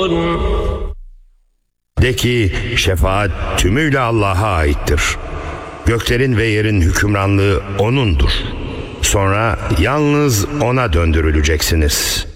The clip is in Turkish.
De ki şefaat tümüyle Allah'a aittir. Göklerin ve yerin hükümranlığı O'nundur. Sonra yalnız O'na döndürüleceksiniz.